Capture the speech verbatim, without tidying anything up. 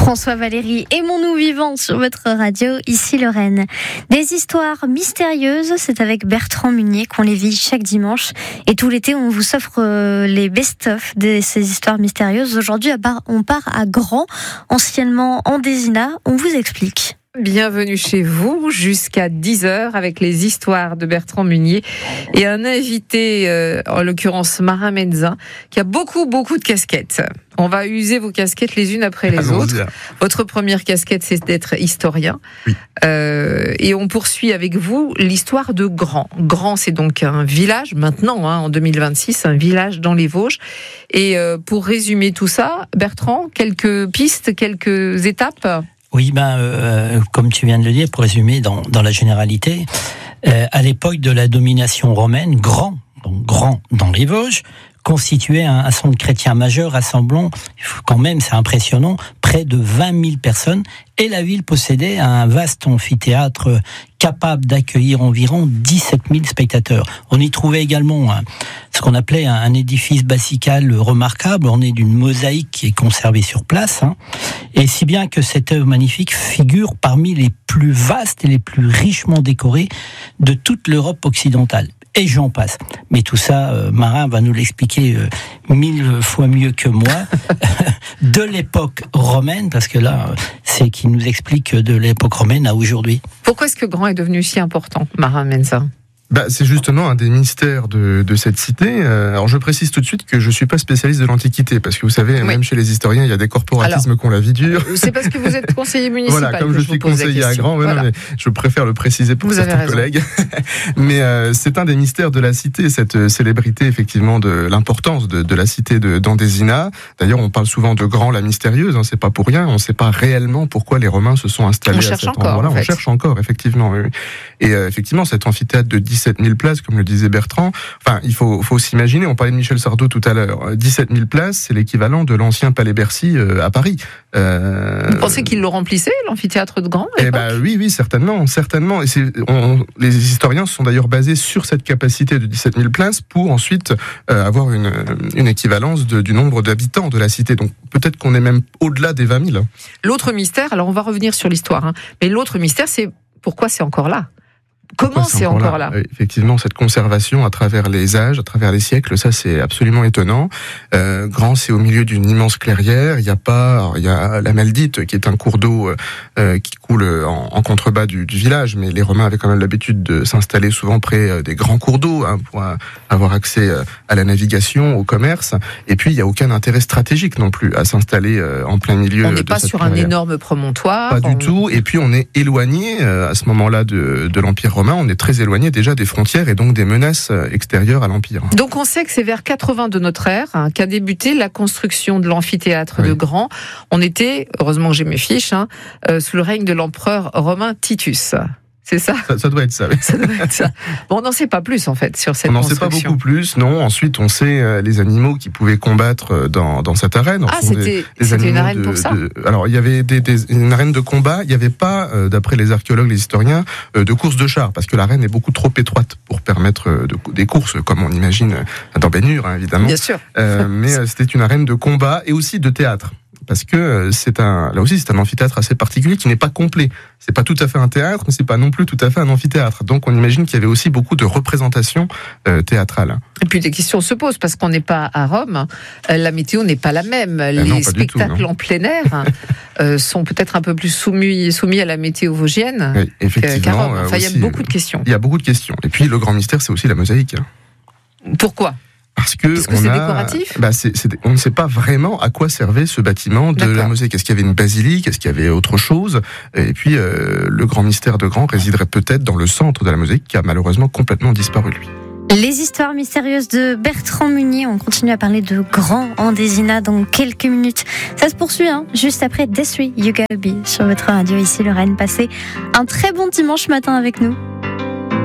François Valéry, aimons-nous vivants sur votre radio, ici Lorraine. Des histoires mystérieuses, c'est avec Bertrand Munier qu'on les vit chaque dimanche. Et tout l'été, on vous offre les best-of de ces histoires mystérieuses. Aujourd'hui, on part à Grand, anciennement Andésina. On vous explique. Bienvenue chez vous jusqu'à dix heures avec les histoires de Bertrand Munier et un invité, euh, en l'occurrence Marin Menzin, qui a beaucoup, beaucoup de casquettes. On va user vos casquettes les unes après les Allons autres. Bien. Votre première casquette, c'est d'être historien. Oui. Euh, et on poursuit avec vous l'histoire de Grand. Grand, c'est donc un village, maintenant, hein, en deux mille vingt-six, un village dans les Vosges. Et euh, pour résumer tout ça, Bertrand, quelques pistes, quelques étapes ? Oui, ben, euh, comme tu viens de le dire, pour résumer dans, dans la généralité, euh, à l'époque de la domination romaine, Grand, donc Grand dans les Vosges, constituait un, un centre chrétien majeur rassemblant, quand même, c'est impressionnant, près de vingt mille personnes, et la ville possédait un vaste amphithéâtre capable d'accueillir environ dix-sept mille spectateurs. On y trouvait également un, ce qu'on appelait un, un édifice basical remarquable, orné d'une mosaïque qui est conservée sur place, hein, et si bien que cette œuvre magnifique figure parmi les plus vastes et les plus richement décorées de toute l'Europe occidentale. Et j'en passe. Mais tout ça, euh, Marin va nous l'expliquer euh, mille fois mieux que moi, de l'époque romaine, parce que là, c'est qui nous explique de l'époque romaine à aujourd'hui. Pourquoi est-ce que Grand est devenu si important, Marin Menzin ? Bah, c'est justement un des mystères de, de cette cité. Alors, je précise tout de suite que je suis pas spécialiste de l'Antiquité, parce que vous savez, oui. même chez les historiens, il y a des corporatismes qu'on la vie dure. C'est parce que vous êtes conseiller municipal. Voilà, comme je, je suis conseiller à Grand, voilà. mais je préfère le préciser pour vous certains collègues. mais euh, c'est un des mystères de la cité, cette célébrité, effectivement, de l'importance de, de la cité de, d'Andésina. D'ailleurs, on parle souvent de Grand la mystérieuse, hein, c'est pas pour rien. On ne sait pas réellement pourquoi les Romains se sont installés on à cet encore, endroit-là. En fait. On cherche encore, effectivement. Oui. Et euh, effectivement, cet amphithéâtre de dix-sept mille places, comme le disait Bertrand. Enfin, il faut, faut s'imaginer, on parlait de Michel Sardou tout à l'heure, dix-sept mille places, c'est l'équivalent de l'ancien Palais Bercy euh, à Paris. Euh... Vous pensez qu'il le remplissait, l'amphithéâtre de Grand ? Eh ben, oui, oui, certainement, certainement. Et c'est, on, les historiens se sont d'ailleurs basés sur cette capacité de dix-sept mille places pour ensuite euh, avoir une, une équivalence de, du nombre d'habitants de la cité. Donc peut-être qu'on est même au-delà des vingt mille. L'autre mystère, alors on va revenir sur l'histoire, hein, mais l'autre mystère, c'est pourquoi c'est encore là ? Comment c'est, c'est encore, encore là, là Effectivement, cette conservation à travers les âges, à travers les siècles, ça c'est absolument étonnant. Euh, Grand, c'est au milieu d'une immense clairière. Il y a pas, il y a la Maldite qui est un cours d'eau euh, qui coule en, en contrebas du, du village, mais les Romains avaient quand même l'habitude de s'installer souvent près des grands cours d'eau hein, pour euh, avoir accès à la navigation, au commerce. Et puis il y a aucun intérêt stratégique non plus à s'installer euh, en plein milieu. On n'est pas sur clairière. Un énorme promontoire. Pas on... du tout. Et puis on est éloigné euh, à ce moment-là de, de l'Empire romain. On est très éloigné déjà des frontières et donc des menaces extérieures à l'Empire. Donc on sait que c'est vers quatre-vingts de notre ère hein, qu'a débuté la construction de l'amphithéâtre oui. de Grand. On était, heureusement que j'ai mes fiches, hein, euh, sous le règne de l'empereur romain Titus. C'est ça, ça Ça doit être ça, oui. Ça doit être ça. Bon, on n'en sait pas plus, en fait, sur cette on construction. On n'en sait pas beaucoup plus, non. Ensuite, on sait euh, les animaux qui pouvaient combattre dans, dans cette arène. Ah, c'était, des, des c'était une arène de, pour ça de, Alors, il y avait des, des, une arène de combat. Il n'y avait pas, euh, d'après les archéologues, les historiens, euh, de course de chars, parce que l'arène est beaucoup trop étroite pour permettre de, des courses, comme on imagine dans Ben Hur, hein, évidemment. Bien sûr. Euh, mais euh, c'était une arène de combat et aussi de théâtre. Parce que c'est un, là aussi, c'est un amphithéâtre assez particulier qui n'est pas complet. C'est pas tout à fait un théâtre, mais c'est pas non plus tout à fait un amphithéâtre. Donc, on imagine qu'il y avait aussi beaucoup de représentations euh, théâtrales. Et puis, des questions se posent parce qu'on n'est pas à Rome. La météo n'est pas la même. Euh, Les non, spectacles tout, en plein air euh, sont peut-être un peu plus soumis, soumis à la météo vosgienne oui, effectivement, qu'à Rome. Enfin, il y a beaucoup de questions. Il y a beaucoup de questions. Et puis, le grand mystère, c'est aussi la mosaïque. Pourquoi ? Parce que, Est-ce que on c'est a, décoratif bah c'est, c'est, on ne sait pas vraiment à quoi servait ce bâtiment de D'accord. la mosaïque. Est-ce qu'il y avait une basilique ? Est-ce qu'il y avait autre chose ? Et puis, euh, le grand mystère de Grand résiderait peut-être dans le centre de la mosaïque qui a malheureusement complètement disparu, lui. Les histoires mystérieuses de Bertrand Munier. On continue à parler de Grand Andésina dans quelques minutes. Ça se poursuit, hein, juste après Death You Gotta Be sur votre radio ici Lorraine. Passez un très bon dimanche matin avec nous.